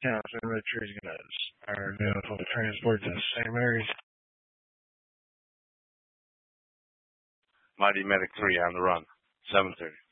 counts and make sure he's going to start doing public transport to St. Mary's. Mighty Medic 3 on the run, 7:30.